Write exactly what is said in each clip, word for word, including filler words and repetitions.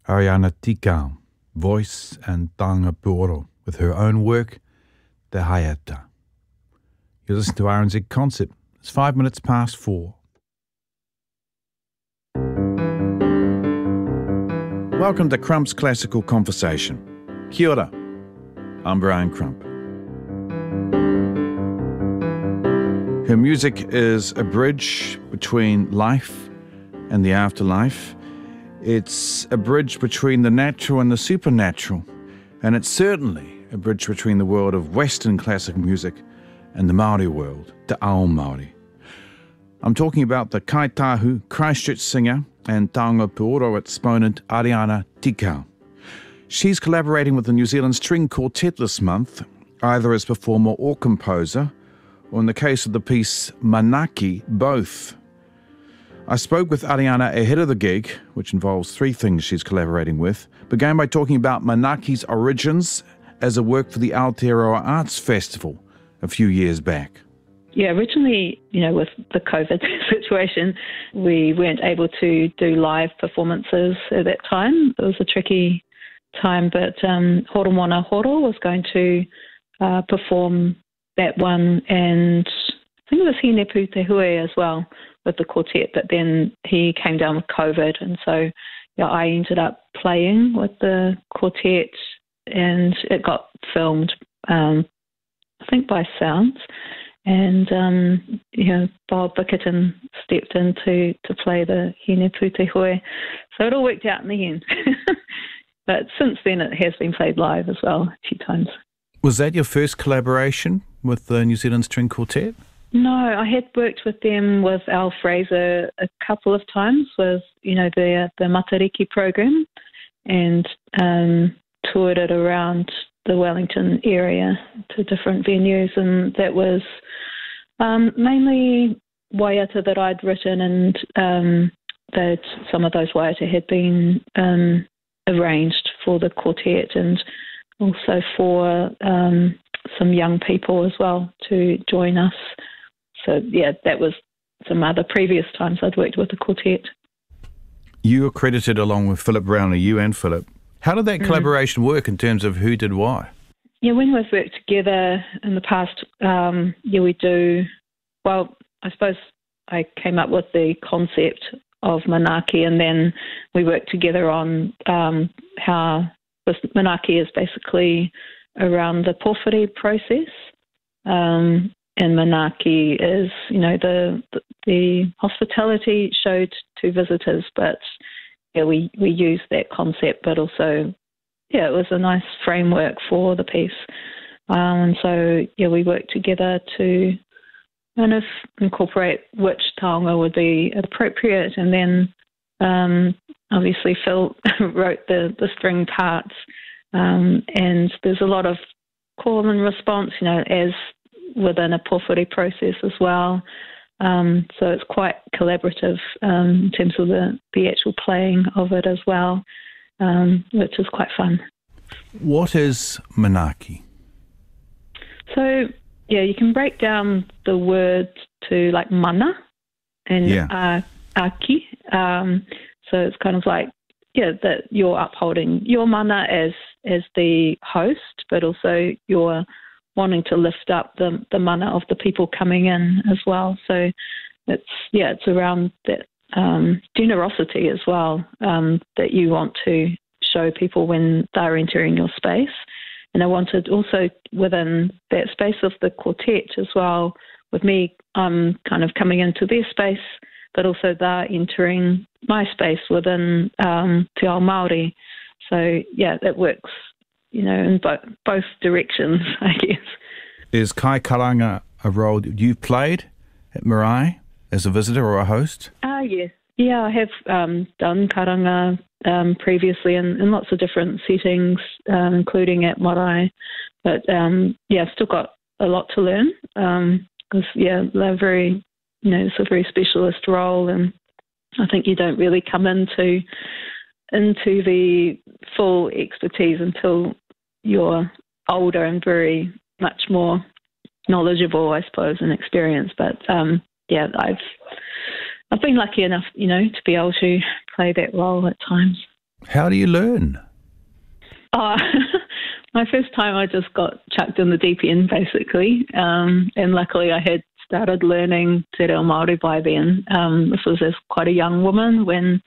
Ariana Tikau, voice and taonga pūoro, with her own work, Te Haiata. You're listening to R N Z Concert. It's five minutes past four. Welcome to Crump's Classical Conversation. Kia ora. I'm Brian Crump. Her music is a bridge between life and the afterlife. It's a bridge between the natural and the supernatural. And it's certainly a bridge between the world of Western classical music and the Māori world, Te Ao Māori. I'm talking about the Kaitahu Christchurch singer and taonga pūoro exponent Ariana Tikau. She's collaborating with the New Zealand String Quartet this month, either as performer or composer, or in the case of the piece Manaki, both. I spoke with Ariana ahead of the gig, which involves three things she's collaborating with, began by talking about Manaki's origins as a work for the Aotearoa Arts Festival a few years back. Yeah, originally, you know, with the COVID situation, we weren't able to do live performances at that time. It was a tricky time, but um, Horomona Horo was going to uh, perform that one, and I think it was Hine Pū Te Hui as well with the quartet, but then he came down with COVID, and so yeah, I ended up playing with the quartet, and it got filmed, um, I think by Sounds, and um, you know, Bob Bickerton stepped in to, to play the Hine Pū Te Hui, so it all worked out in the end. But since then it has been played live as well a few times. Was that your first collaboration with the New Zealand String Quartet? No, I had worked with them, with Al Fraser, a couple of times with, you know, the the Matariki program, and um, toured it around the Wellington area to different venues, and that was um, mainly waiata that I'd written, and um, that some of those waiata had been um, arranged for the quartet, and also for um, some young people as well to join us. So, yeah, that was some other previous times I'd worked with the quartet. You were credited along with Philip Brownlee, you and Philip. How did that collaboration mm. work in terms of who did what? Yeah, when we've worked together in the past, um, yeah, we do, well, I suppose I came up with the concept of Manaki, and then we worked together on um, how this Manaki is basically around the pōwhiri process. Um, and Manaki is, you know, the, the the hospitality showed to visitors, but yeah, we, we used that concept, but also, yeah, it was a nice framework for the piece. Um, and so, yeah, we worked together to kind of incorporate which taonga would be appropriate, and then um, obviously Phil wrote the, the string parts, um, and there's a lot of call and response, you know, as within a pōwhiri process as well. Um, so it's quite collaborative um, in terms of the, the actual playing of it as well, um, which is quite fun. What is Manaki? So, yeah, you can break down the word to like mana and yeah. uh, aki. Um, so it's kind of like, yeah, that you're upholding your mana as as the host, but also you're wanting to lift up the, the mana of the people coming in as well. So it's, yeah, it's around that um, generosity as well, um, that you want to show people when they're entering your space. And I wanted also within that space of the quartet as well, with me um, kind of coming into their space, but also they're entering my space within um, Te Ao Māori. So, yeah, that works, you know, in bo- both directions, I guess. Is kai karanga a role that you've played at Marae as a visitor or a host? Ah, uh, yes. Yeah, I have um, done karanga um, previously in, in lots of different settings, um, including at Marae. But, um, yeah, I've still got a lot to learn because, um, yeah, they're very, you know, it's a very specialist role, and I think you don't really come into into the full expertise until you're older and very much more knowledgeable, I suppose, and experienced. But um, yeah, I've I've been lucky enough, you know, to be able to play that role at times. How do you learn? Oh, my first time I just got chucked in the deep end, basically. Um, and luckily I had started learning Te Reo Māori by then. Um, this was as quite a young woman when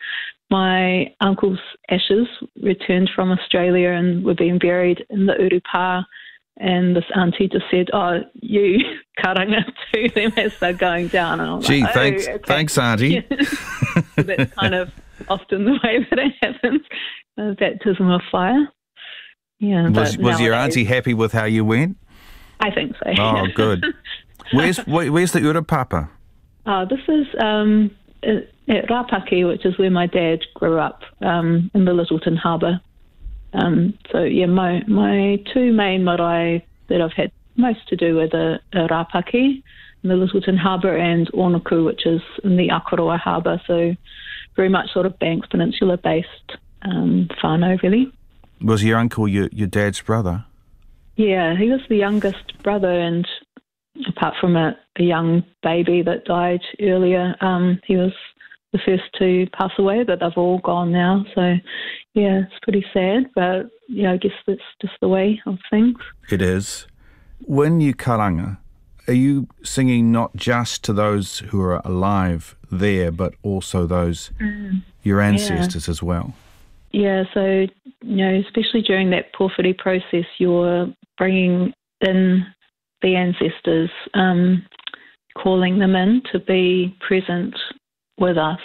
my uncle's ashes returned from Australia and were being buried in the Urupā. And this auntie just said, "Oh, you karanga to them as they're going down." And I'm Gee, like, oh, thanks, okay. thanks, auntie. So that's kind of often the way that it happens. A baptism of fire. Yeah. Was, but was your nowadays, auntie happy with how you went? I think so. Oh, good. Where's where, where's the Urupapa? Oh, this is um, at Rapaki, which is where my dad grew up, um, in the Littleton Harbour. Um, so yeah, my my two main marae that I've had most to do with are, are Rapaki, in the Littleton Harbour, and Onuku, which is in the Akaroa Harbour. So very much sort of Banks Peninsula based um, whānau, really. Was your uncle your your dad's brother? Yeah, he was the youngest brother, and apart from a, a young baby that died earlier, um, he was the first to pass away, but they've all gone now. So, yeah, it's pretty sad, but, yeah, I guess that's just the way of things. It is. When you karanga, are you singing not just to those who are alive there, but also those, mm. your ancestors yeah. as well? Yeah, so, you know, especially during that pōwhiri process, you're bringing in the ancestors, um, calling them in to be present with us,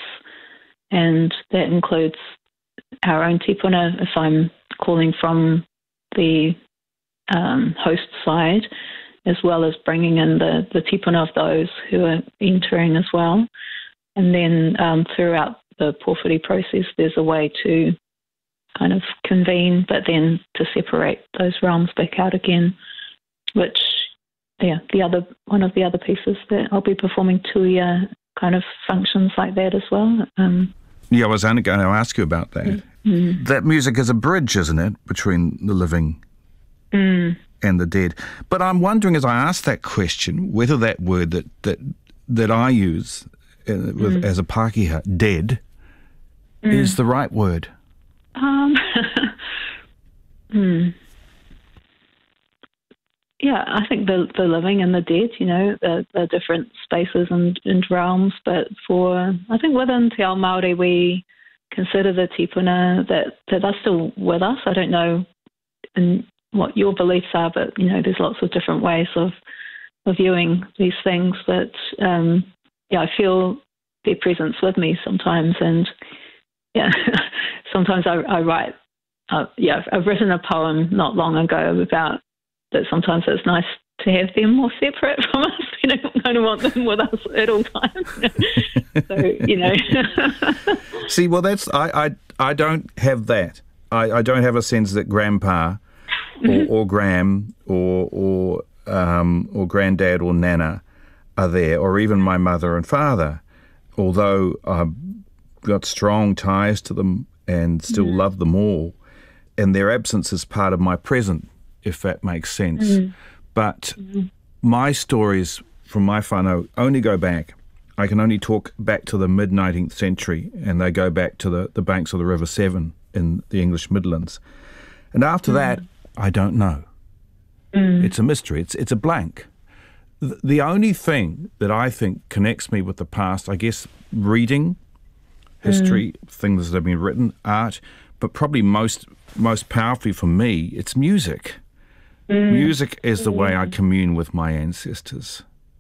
and that includes our own tipuna if I'm calling from the um, host side, as well as bringing in the, the tipuna of those who are entering as well. And then um, throughout the pōwhiri process, there's a way to kind of convene, but then to separate those realms back out again, which, yeah, the other one of the other pieces that I'll be performing tuia kind of functions like that as well. Um, yeah, I was only going to ask you about that. Mm. That music is a bridge, isn't it, between the living mm. and the dead? But I'm wondering, as I ask that question, whether that word that that, that I use uh, with, mm. as a Pākehā, dead, mm. is the right word. Um, hmm. Yeah, I think the the living and the dead, you know, the, the different spaces and, and realms. But for, I think within Te Ao Māori, we consider the tipuna that, that they're still with us. I don't know in what your beliefs are, but, you know, there's lots of different ways of, of viewing these things. But, um, yeah, I feel their presence with me sometimes. And, yeah, sometimes I, I write, uh, yeah, I've written a poem not long ago about that sometimes it's nice to have them more separate from us. We don't, don't want them with us at all times. So, you know. See, well, that's, I, I, I don't have that. I, I don't have a sense that grandpa or, mm-hmm. or gram or, or, um, or granddad or nana are there, or even my mother and father, although I've got strong ties to them and still mm-hmm. love them all. And their absence is part of my present, if that makes sense. Mm. But mm. my stories from my whānau only go back, I can only talk back to the mid-nineteenth century, and they go back to the, the banks of the River Severn in the English Midlands. And after mm. that, I don't know. Mm. It's a mystery. It's, it's a blank. The, the only thing that I think connects me with the past, I guess, reading, history, mm. things that have been written, art, but probably most most powerfully for me, it's music. Mm. Music is the mm. way I commune with my ancestors.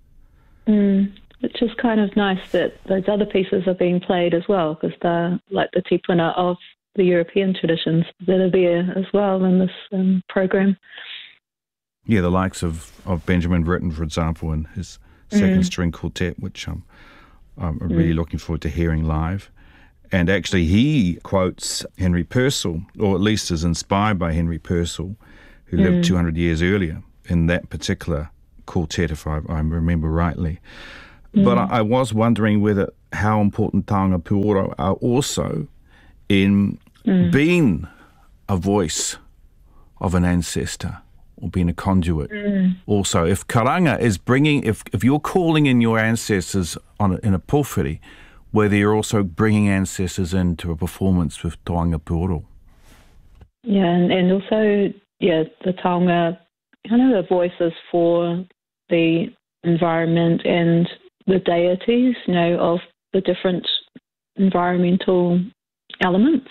Mm. Which is kind of nice that those other pieces are being played as well, because they're like the tipuna of the European traditions that are there as well in this um, program. Yeah, the likes of, of Benjamin Britten, for example, and his second mm. string quartet, which I'm, I'm really mm. looking forward to hearing live. And actually he quotes Henry Purcell, or at least is inspired by Henry Purcell, who mm. lived two hundred years earlier in that particular quartet, if I, I remember rightly. Mm. But I, I was wondering whether how important taonga pūoro are also in mm. being a voice of an ancestor or being a conduit. Mm. Also, if karanga is bringing, if, if you're calling in your ancestors on a, in a pōwhiri, whether you're also bringing ancestors into a performance with Toanga Poro. Yeah, and, and also, yeah, the taonga, kind of the voices for the environment and the deities, you know, of the different environmental elements.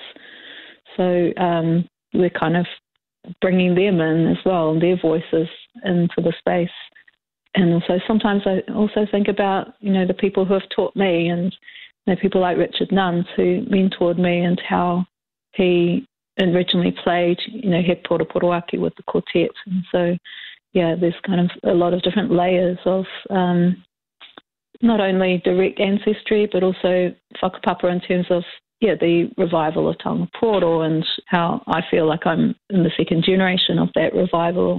So um, we're kind of bringing them in as well, their voices into the space. And also sometimes I also think about, you know, the people who have taught me, and you know, people like Richard Nuns who mentored me, and how he originally played, you know, He Poroporoaki with the quartet. And so, yeah, there's kind of a lot of different layers of um, not only direct ancestry, but also whakapapa in terms of, yeah, the revival of Taonga Poro, and how I feel like I'm in the second generation of that revival.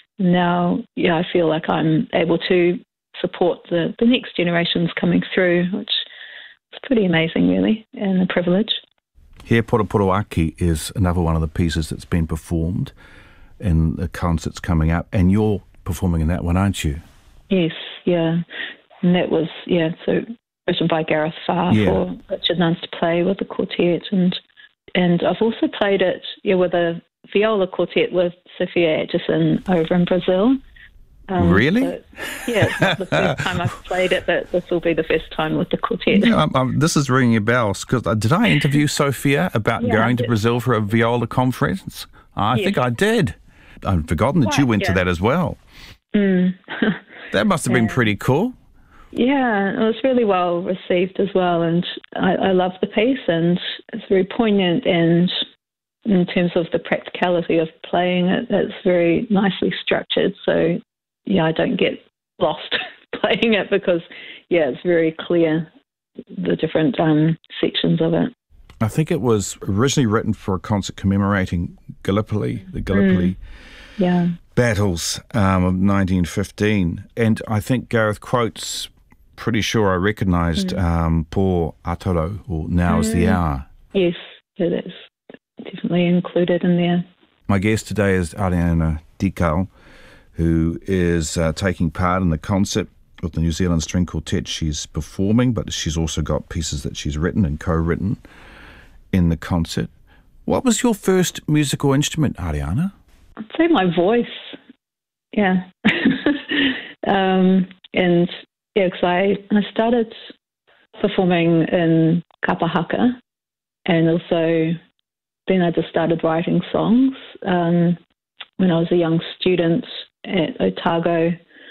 Now, yeah, I feel like I'm able to support the, the next generations coming through, which is pretty amazing, really, and a privilege. He Poroporoaki is another one of the pieces that's been performed in the concerts coming up, and you're performing in that one, aren't you? Yes, yeah. And that was, yeah, so written by Gareth Farr Yeah. for Richard Nuns to play with the quartet. And and I've also played it, yeah, with a viola quartet with Sophia Atchison over in Brazil. Um, Really? So, yeah, it's not the first time I've played it, but this will be the first time with the quartet. Yeah, I'm, I'm, this is ringing a bell, because uh, did I interview Sophia about Yeah, going I to did. Brazil for a viola conference? I Yes. think I did. I'd forgotten that you Right, went to yeah. that as well. Mm. That must have been Yeah. pretty cool. Yeah, it was really well received as well, and I, I love the piece, and it's very poignant, and in terms of the practicality of playing it, it's very nicely structured, so yeah, I don't get lost playing it, because yeah, it's very clear, the different um, sections of it. I think it was originally written for a concert commemorating Gallipoli, the Gallipoli Yeah. battles um, of nineteen fifteen, and I think Gareth quotes, pretty sure I recognised um, Po Ataro, or Now is the Hour. Yes, it is definitely included in there. My guest today is Ariana Tikau, who is uh, taking part in the concert with the New Zealand String Quartet. She's performing, but she's also got pieces that she's written and co-written in the concert. What was your first musical instrument, Ariana? I'd say my voice, yeah. um, and yeah, because I, I started performing in Kapahaka, and also then I just started writing songs um, when I was a young student at Otago,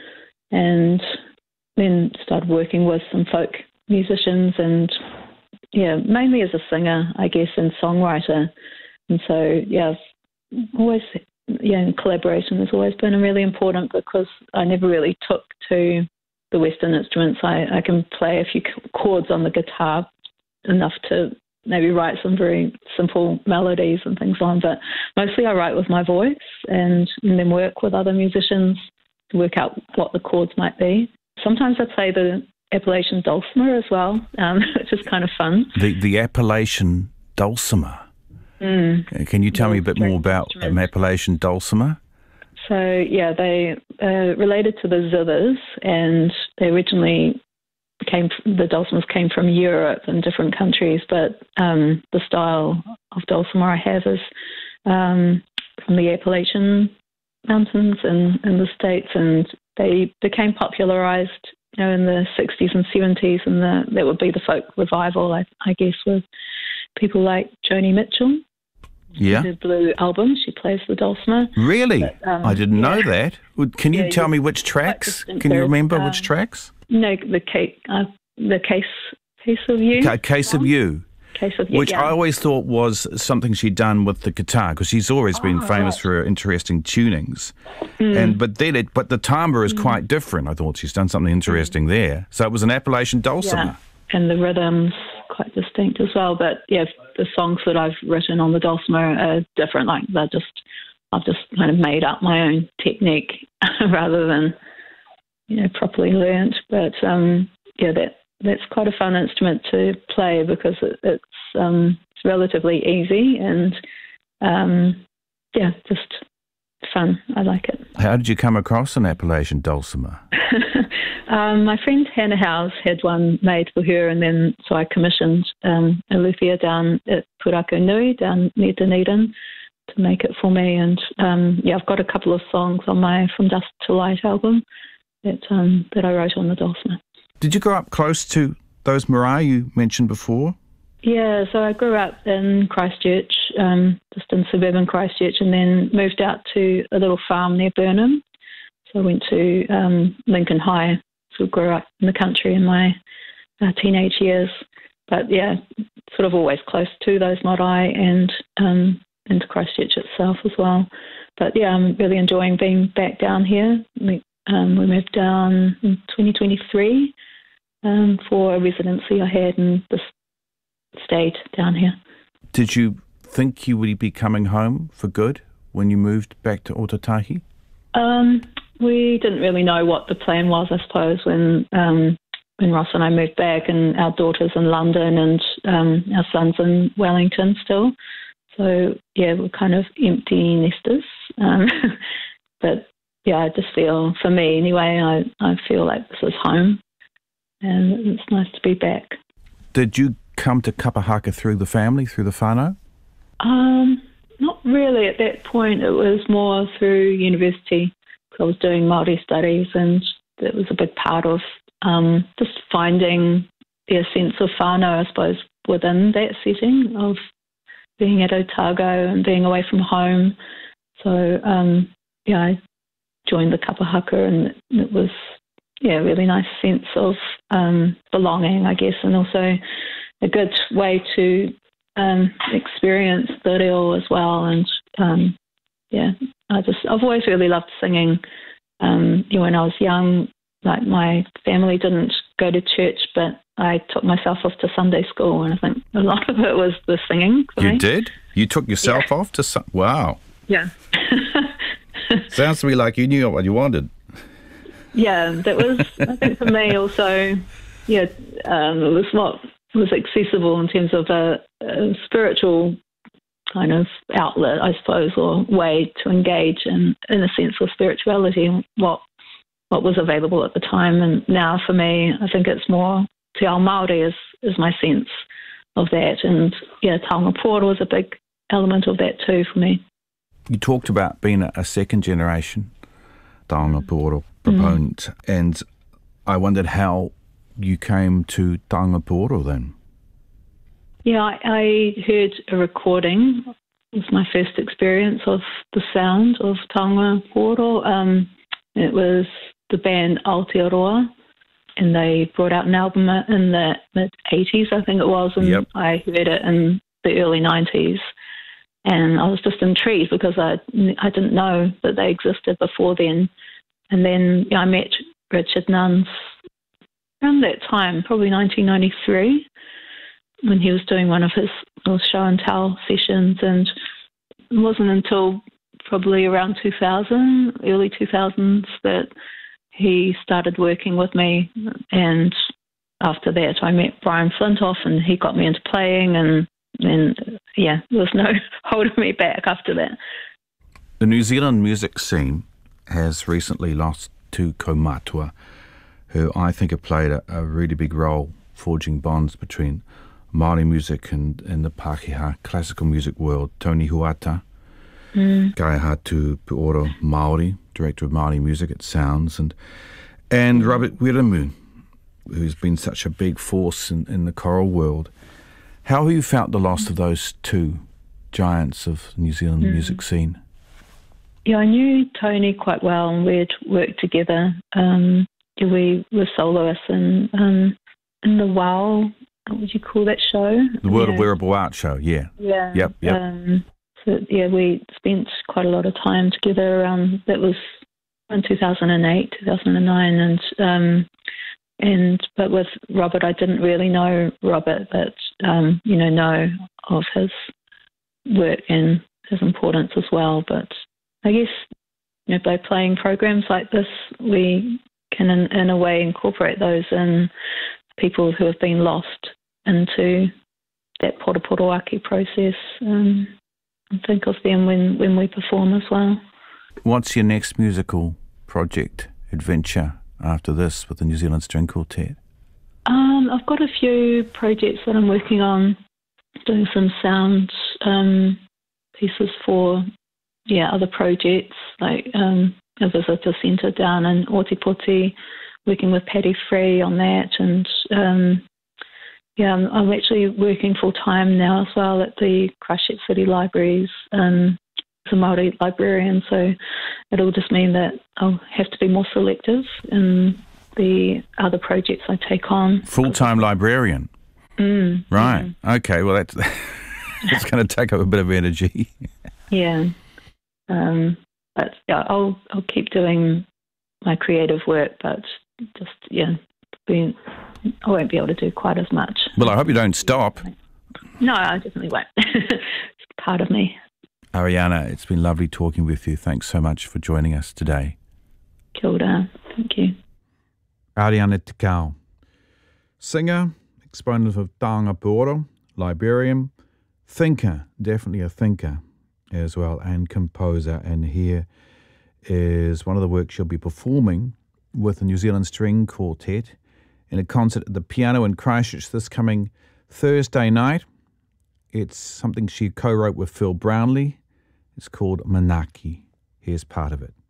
and then started working with some folk musicians, and yeah, mainly as a singer, I guess, and songwriter. And so, yeah, I've always, yeah, and collaboration has always been really important, because I never really took to the Western instruments. I, I can play a few chords on the guitar, enough to maybe write some very simple melodies and things on, but mostly I write with my voice, and, and then work with other musicians to work out what the chords might be. Sometimes I play the Appalachian dulcimer as well, um, which is kind of fun. The the Appalachian dulcimer. Mm. Can you tell me a bit more about Instrument. um, Appalachian dulcimer? So, yeah, they uh, related to the zithers, and they originally came, the dulcimers came from Europe and different countries, but um, the style of dulcimer I have is um, from the Appalachian Mountains in, in the States, and they became popularized, you know, in the sixties and seventies, and the, that would be the folk revival, I, I guess, with people like Joni Mitchell. Yeah. The Blue album, she plays the dulcimer. Really? But, um, I didn't know yeah. that. Would- Can you Yeah, tell you- me which tracks? distinctive. Can you remember Um, which tracks? No, the case, uh, the case, case of you. A Case of You, Case of you. which yeah. I always thought was something she'd done with the guitar, because she's always been Oh, famous right. for her interesting tunings. And but then it, but the timbre is quite different. I thought she's done something interesting there. So it was an Appalachian dulcimer. Yeah, and the rhythm's quite distinct as well. But yeah, the songs that I've written on the dulcimer are different. Like they're just, I've just kind of made up my own technique rather than, you know, properly learnt. But um, yeah, that that's quite a fun instrument to play, because it, it's um, it's relatively easy, and um, yeah, just fun. I like it. How did you come across an Appalachian dulcimer? um, my friend Hannah Howes had one made for her, and then so I commissioned um, a luthier down at Purako Nui, down near Dunedin, to make it for me. And um, yeah, I've got a couple of songs on my From Dusk to Light album that um, that I wrote on the dulcimer. Did you grow up close to those marae you mentioned before? Yeah, so I grew up in Christchurch, um, just in suburban Christchurch, and then moved out to a little farm near Burnham. So I went to um, Lincoln High, so grew up in the country in my uh, teenage years. But yeah, sort of always close to those marae and um, into Christchurch itself as well. But yeah, I'm really enjoying being back down here. We, um, we moved down in twenty twenty-three um, for a residency I had, and this stayed down here. Did you think you would be coming home for good when you moved back to Ōtautahi? Um, we didn't really know what the plan was, I suppose, when um, when Ross and I moved back, and our daughter's in London and um, our son's in Wellington still. So, yeah, we're kind of empty nesters. Um, but, yeah, I just feel, for me anyway, I, I feel like this is home, and it's nice to be back. Did you come to Kapahaka through the family, through the whānau? Um, not really at that point. It was more through university. I was doing Māori studies, and that was a big part of um, just finding a sense of whānau, I suppose, within that setting of being at Otago and being away from home. So, um, yeah, I joined the Kapahaka, and it was, yeah, a really nice sense of um, belonging, I guess, and also a good way to um, experience the reo as well. And um, yeah, I just I've always really loved singing. Um, you know, when I was young, like my family didn't go to church, but I took myself off to Sunday school, and I think a lot of it was the singing. For you me. did? You took yourself yeah. off to su- wow. Yeah. Sounds to me like you knew what you wanted. Yeah, that was, I think for me also, yeah, um, it was what was accessible in terms of a, a spiritual kind of outlet, I suppose, or way to engage in, in a sense of spirituality, what what was available at the time. And now for me, I think it's more Te Ao Māori is, is my sense of that. And yeah, taonga pōro was a big element of that too for me. You talked about being a, a second generation taonga pōro proponent, mm. and I wondered how you came to taonga pōro then. Yeah, I, I heard a recording. It was my first experience of the sound of taonga pōro. Um, it was the band Aotearoa, and they brought out an album in the mid-eighties, I think it was, and yep. I heard it in the early nineties. And I was just intrigued because I, I didn't know that they existed before then. And then yeah, I met Richard Nuns around that time, probably nineteen ninety-three, when he was doing one of his little show and tell sessions. And it wasn't until probably around two thousand, early two thousands, that he started working with me. And after that, I met Brian Flintoff, and he got me into playing, and and yeah, there was no holding me back after that. The New Zealand music scene has recently lost two kaumātua, who I think have played a, a really big role forging bonds between Māori music and, and the Pākehā classical music world. Tony Huata, mm. Kaihatu Puoro Māori, director of Māori music at Sounds, and and mm. Robert Wiremu, who's been such a big force in, in the choral world. How have you felt the loss of those two giants of the New Zealand mm. music scene? Yeah, I knew Tony quite well, and we'd worked together. Um, we were soloists in, um, in the WOW, what would you call that show? The World yeah. of Wearable Art show, yeah. Yeah. Yep, yep. Um, so, yeah, we spent quite a lot of time together around, that was in two thousand eight, two thousand nine, and um, and but with Robert, I didn't really know Robert, but, um, you know, know of his work and his importance as well. But I guess, you know, by playing programs like this, we can, in, in a way, incorporate those in people who have been lost into that poraporoaki process, um, and think of them when, when we perform as well. What's your next musical project, adventure, after this with the New Zealand String Quartet? Um, I've got a few projects that I'm working on, doing some sound um, pieces for, yeah, other projects, like um, a visitor centre down in Otipoti, working with Paddy Free on that, and um, yeah, I'm, I'm actually working full-time now as well at the Christchurch City Libraries um, as a Māori librarian, so it'll just mean that I'll have to be more selective in the other projects I take on. Full-time librarian? Mm, right. Yeah. Okay, well, that's, that's going to take up a bit of energy. Yeah. Um, but yeah, I'll I'll keep doing my creative work, but just, yeah, being, I won't be able to do quite as much. Well, I hope you don't stop. No, I definitely won't. It's part of me. Ariana, it's been lovely talking with you. Thanks so much for joining us today. Kia ora. Thank you. Ariana Tekau, singer, exponent of Taonga Pōoro, librarian, thinker, definitely a thinker as well, and composer. And here is one of the works she'll be performing with the New Zealand String Quartet in a concert at the Piano in Christchurch this coming Thursday night. It's something she co-wrote with Phil Brownlee. It's called Manaki. Here's part of it.